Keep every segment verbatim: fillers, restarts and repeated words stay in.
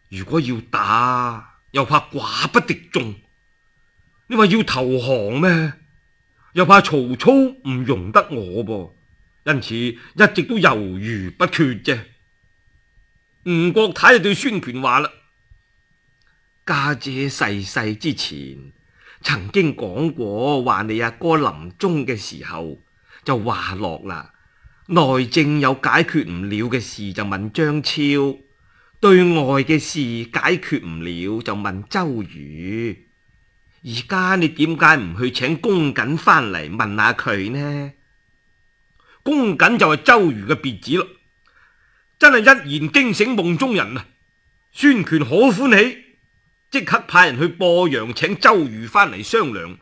如果要打，又怕寡不敵眾。你話要投降咩？又怕曹操唔容得我噃，因此一直都猶豫不決啫。吳國太就對孫權話啦：家姐逝世之前曾經講過，話你阿哥臨終嘅時候就話落啦，內政有解決唔了嘅事就問張超，對外嘅事解決唔了就問周瑜。而家你點解唔去請公瑾翻嚟問下佢呢？公瑾就係周瑜嘅別子咯，真係一言驚醒夢中人啊！孫權好歡喜，即刻派人去鄱陽請周瑜翻嚟商量。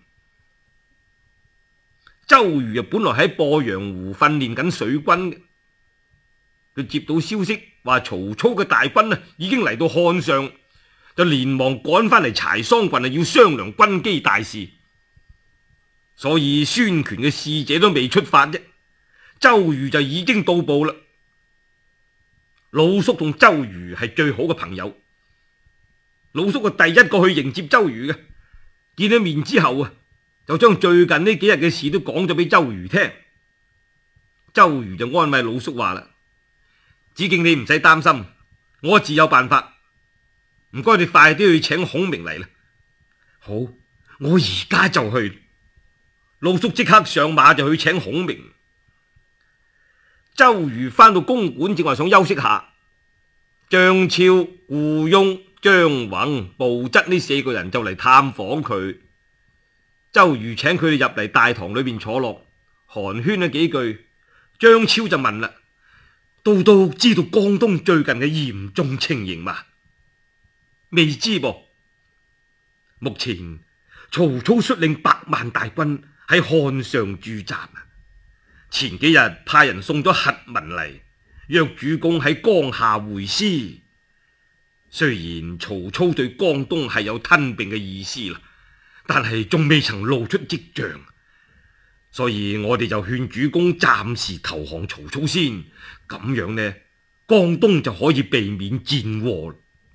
周瑜啊，本來喺鄱陽湖訓練緊水軍嘅，佢接到消息話曹操嘅大軍啊已經嚟到漢上，就連忙趕翻嚟柴桑郡啊，要商量軍機大事。所以孫權嘅使者都未出發啫，周瑜就已經到埗啦。魯肅同周瑜係最好嘅朋友，魯肅啊第一個去迎接周瑜嘅，見咗面之後啊，就將最近呢幾日嘅事都講咗俾周瑜聽。周瑜就安慰魯肅話啦：子敬你唔使擔心，我自有辦法。唔該你快啲去請孔明嚟啦。好，我而家就去。魯肅即刻上馬就去請孔明。周瑜翻到公館，正話想休息下，張超、顧雍、張宏、步則呢四個人就嚟探訪佢。周瑜請佢哋入嚟大堂裏邊坐落，寒暄咗幾句。張超就問啦：都督知道江東最近嘅嚴重情形嘛？未知噃。目前曹操率領百萬大軍喺漢上駐紮啊！前幾日派人送咗檄文嚟，約主公喺江夏會師。雖然曹操對江東係有吞併嘅意思啦，但係仲未曾露出跡象，所以我哋就勸主公暫時投降曹操先，咁樣呢，江東就可以避免戰禍。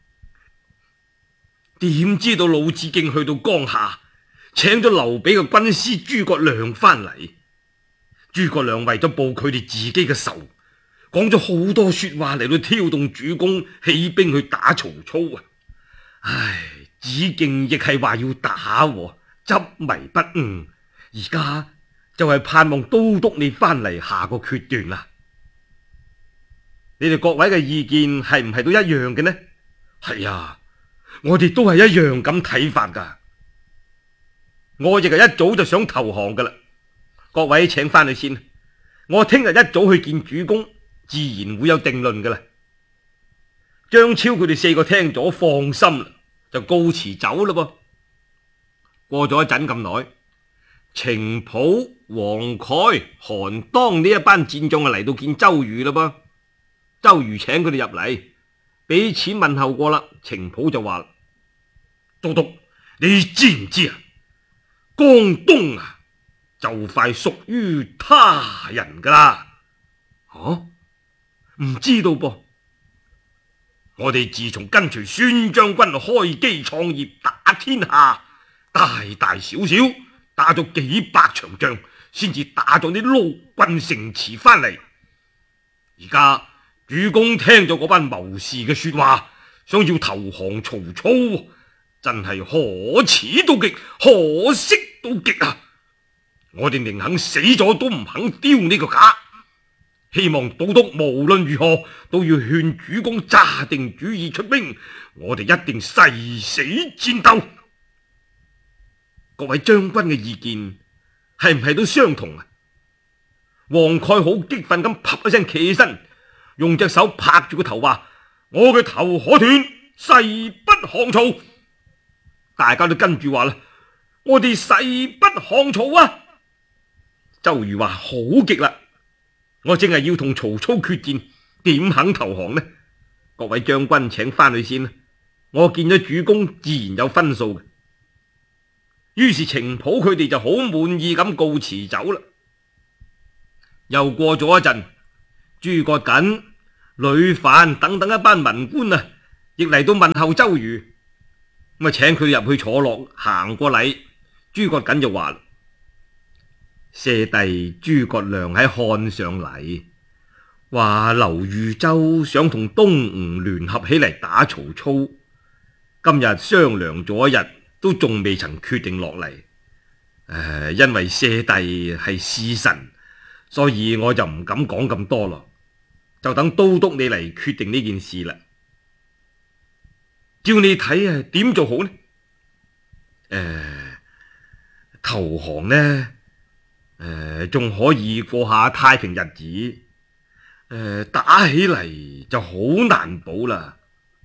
點知道魯智敬去到江夏，請咗劉備嘅軍師諸葛亮翻嚟。諸葛亮為咗報佢哋自己嘅仇，講咗好多說話嚟到挑動主公起兵去打曹操啊！唉，子敬亦係話要打，執迷不悟。而家就係盼望都督你翻嚟下個決斷啦。你哋各位嘅意見係唔係都一樣嘅呢？係啊，我哋都係一樣咁睇法噶。我亦係一早就想投降噶啦。各位請翻去先，我聽日一早去見主公，自然會有定論噶啦。張超佢哋四個聽咗放心啦，就告辭走啦噃。過咗一陣咁耐，程普、黃蓋、韓當呢一班戰將啊嚟到見周瑜啦噃。周瑜請佢哋入嚟，俾錢問候過啦。程普就話：都督，你知唔知啊？江東啊，就快屬於他人噶啦。吓、啊，唔知道噃。我哋自從跟隨孫將軍開基創業，打天下，大大小小打咗幾百場仗，先至打咗啲陸軍城池翻嚟。而家主公聽咗嗰班謀士嘅說話，想要投降曹操，真係可恥到極，可惜到極啊！我哋寧肯死咗都唔肯丟呢個架。希望都督無論如何都要勸主公揸定主意出兵，我哋一定誓死戰鬥。各位將軍嘅意見係唔係都相同啊？黃蓋好激憤咁啪一聲企起身，用隻手拍住個頭話：我嘅頭可斷，誓不降曹。大家都跟住話啦：我哋誓不降曹啊！周瑜話：好極啦，我正係要同曹操決戰，點肯投降呢？各位將軍請翻去先啦，我見咗主公自然有分數嘅。於是程普佢哋就好滿意咁告辭走啦。又過咗一陣，諸葛瑾、呂範等等一班文官啊， 亦嚟到問候周瑜，咁啊請佢入去坐落，行過禮。諸葛瑾就話：謝帝諸葛亮喺漢上嚟，話劉豫州想同東吳聯合起嚟打曹操，今日商量咗一日，都仲未曾決定落嚟。誒，因為謝帝係使臣，所以我就唔敢講咁多咯，就等都督你嚟決定呢件事啦。照你睇啊，點做好呢？誒、呃，投降呢？誒、呃，仲可以過下太平日子。誒、呃，打起嚟就好難保啦。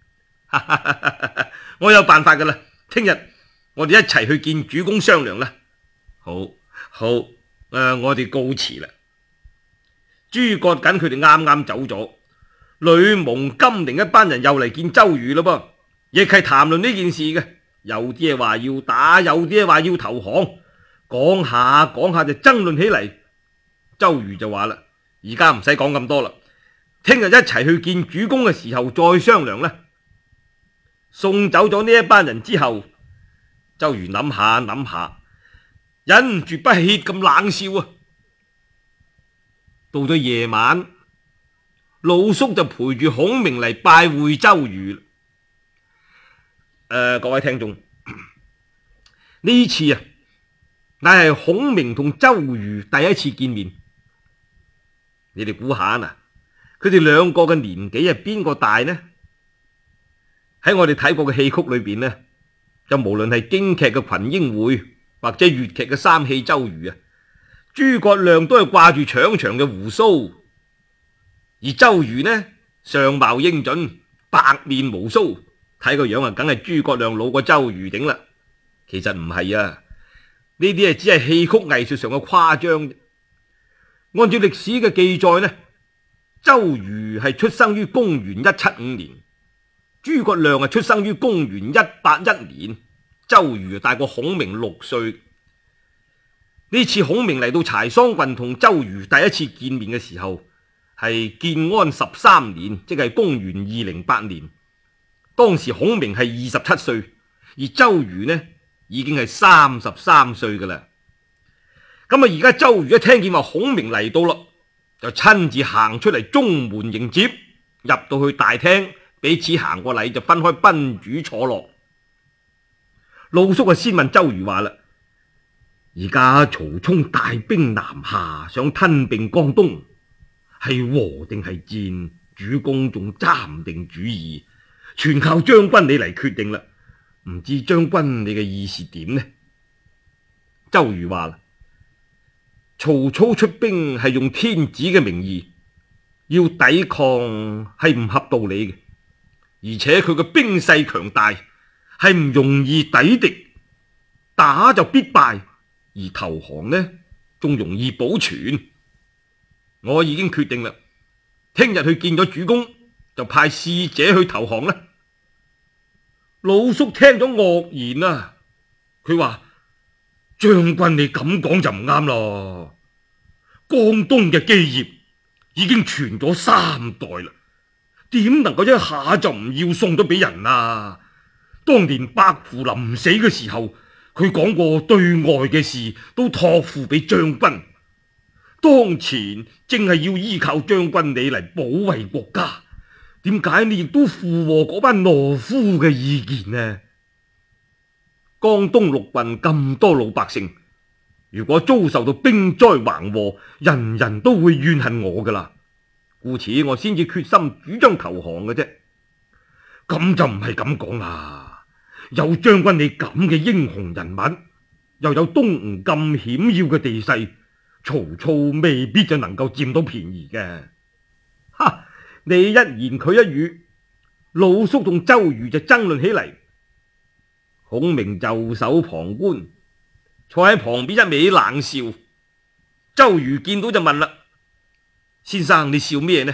我有辦法噶啦，聽日我哋一齊去見主公商量啦。好，好，誒、呃，我哋告辭啦。諸葛瑾佢哋啱啱走咗，呂蒙、金陵一班人又嚟見周瑜咯噃。亦係談論呢件事嘅，有啲話要打，有啲話要投降，講下講下就爭論起嚟。周瑜就話啦：而家唔使講咁多啦，聽日一齊去見主公嘅時候再商量啦。送走咗呢一班人之後，周瑜諗下諗下，忍唔住不歇咁冷笑啊。到咗夜晚，魯肅就陪住孔明嚟拜會周瑜。誒、呃，各位聽眾，呢次啊，乃係孔明同周瑜第一次見面。你哋估下嗱，佢哋兩個嘅年紀係邊個大呢？喺我哋睇過嘅戲曲裏邊呢，就無論係京劇嘅群英會或者粵劇嘅三戲周瑜啊，諸葛亮都係掛住長長嘅鬍鬚，而周瑜呢，相貌英俊，白面無鬚。睇個樣啊，梗係諸葛亮老過周瑜頂啦。其實唔係啊，呢啲係只係戲曲藝術上嘅誇張。按照歷史嘅記載呢，周瑜係出生於公元一七五年，諸葛亮係出生於公元一八一年。周瑜大過孔明六歲。呢次孔明嚟到柴桑郡同周瑜第一次見面嘅時候，係建安十三年，即係公元二零八年。當時孔明係二十七歲，而周瑜呢已經係三十三歲噶啦。咁啊，而家周瑜一聽見話孔明嚟到咯，就親自行出嚟中門迎接，入到去大廳，彼此行過禮，就分開賓主坐落。魯肅啊，先問周瑜話啦：而家曹沖大兵南下，想吞併江東，係和定係戰？主公仲揸唔定主意？全靠將軍你嚟決定啦，唔知將軍你嘅意思點呢？周瑜話啦：曹操出兵係用天子嘅名義，要抵抗係唔合道理嘅，而且佢嘅兵勢強大，係唔容易抵敵，打就必敗，而投降呢仲容易保存。我已經決定啦，聽日去見咗主公，就派使者去投降啦。魯肅聽咗愕然啊，佢話：將軍你咁講就唔啱咯，江東嘅基業已經傳咗三代啦，點能夠一下就唔要送咗俾人啊？當年伯符臨死嘅時候，佢講過對外嘅事都託付俾將軍，當前正係要依靠將軍你嚟保衛國家。點解你亦都附和嗰班懦夫嘅意見呢？江東六郡咁多老百姓，如果遭受到兵災橫禍，人人都會怨恨我噶啦。故此我先至決心主張投降嘅啫。咁就唔係咁講啦。有將軍你咁嘅英雄人物，又有東吳咁險要嘅地勢，曹操未必就能夠佔到便宜嘅。哈！你一言佢一語，魯肅同周瑜就爭論起嚟。孔明袖手旁觀，坐喺旁邊一味冷笑。周瑜見到就問啦：先生你笑咩呢？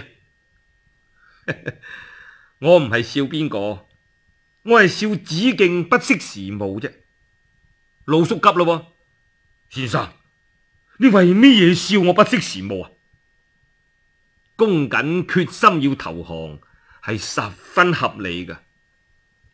我唔係笑邊個，我係笑子敬不識時務啫。魯肅急咯，先生你為咩嘢笑我不識時務啊？公瑾決心要投降係十分合理嘅，